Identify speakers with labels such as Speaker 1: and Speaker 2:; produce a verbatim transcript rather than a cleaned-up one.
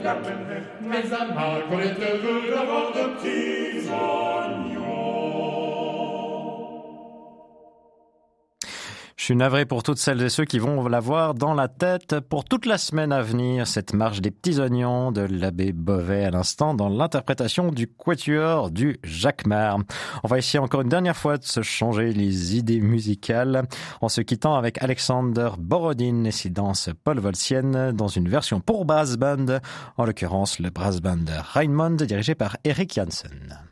Speaker 1: Mais à mal qu'on est heureux d'avoir de petits oignons.
Speaker 2: Je suis navré pour toutes celles et ceux qui vont l'avoir dans la tête pour toute la semaine à venir, cette marche des petits oignons de l'abbé Beauvais à l'instant dans l'interprétation du quatuor du Jacquemart. On va essayer encore une dernière fois de se changer les idées musicales en se quittant avec Alexander Borodin et ses danses Paul Volsienne dans une version pour brass band, en l'occurrence le brass band Raimond dirigé par Eric Janssen.